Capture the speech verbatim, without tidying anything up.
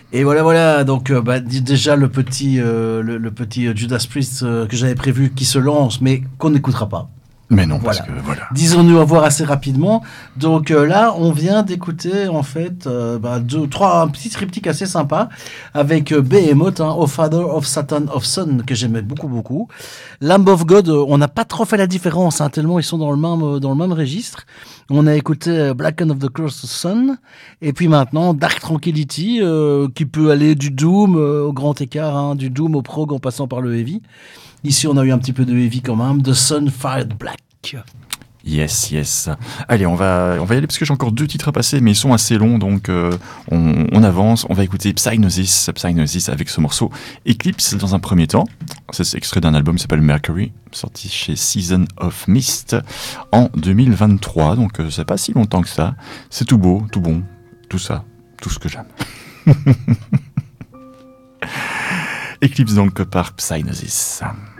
Et voilà, voilà. Donc, euh, bah, d- déjà le petit, euh, le, le petit Judas Priest euh, que j'avais prévu qui se lance, mais qu'on n'écoutera pas. Mais non, parce Voilà. que voilà. Disons-nous au revoir assez rapidement. Donc euh, là, on vient d'écouter en fait euh, bah, deux, trois, un petit triptyque assez sympa avec euh, Behemoth, hein, O Father of Satan of Son, que j'aimais beaucoup beaucoup. Lamb of God, euh, on n'a pas trop fait la différence, hein, tellement ils sont dans le même euh, dans le même registre. On a écouté euh, Blackened of the Cursed Sun, et puis maintenant Dark Tranquillity, euh, qui peut aller du Doom euh, au grand écart, hein, du Doom au prog en passant par le Heavy. Ici, on a eu un petit peu de Heavy quand même, The Sun Fired Black. Yes, yes. Allez, on va, on va y aller parce que j'ai encore deux titres à passer, mais ils sont assez longs, donc euh, on, on avance. On va écouter Psygnosis, Psygnosis avec ce morceau Eclipse dans un premier temps. C'est extrait d'un album qui s'appelle Mercury, sorti chez Season of Mist en deux mille vingt-trois, donc euh, c'est pas si longtemps que ça. C'est tout beau, tout bon, tout ça, tout ce que j'aime. Eclipse donc par Psygnosis.